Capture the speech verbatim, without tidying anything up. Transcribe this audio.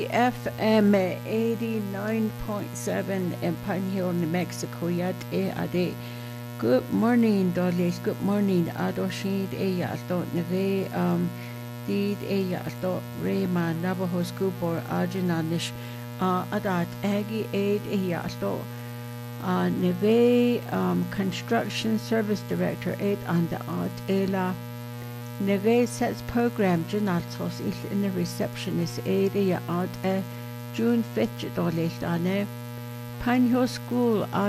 F M eighty-nine point seven in Pine Hill, New Mexico. Yad e ade. Good morning, Dolly. Good morning. Adoshid e yalto neve um did e yalto Rema Navajo School Board Arjunanish uh adat agi aid e yalto uh neve um construction service director aid and the art ela Neve sets program Janatos is in the receptionist area at uh, June fifth dollars dane Pine Hill School